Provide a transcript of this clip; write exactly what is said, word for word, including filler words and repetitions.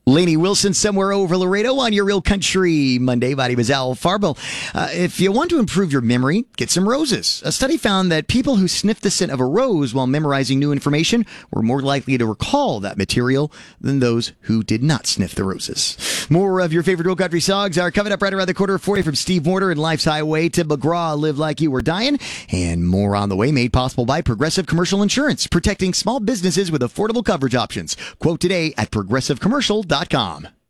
Lainey Wilson somewhere over Laredo on your Real Country Monday. My name is Al Farbo. Uh, if you want to improve your memory, get some roses. A study found that people who sniffed the scent of a rose while memorizing new information were more likely to recall that material than those who did not sniff the roses. More of your favorite Real Country songs are coming up right around the corner for you from Steve Warner and Life's Highway to McGraw, Live Like You Were Dying, and more on the way, made possible by Progressive Commercial Insurance, protecting small businesses with affordable coverage options. Quote today at progressive commercial dot com.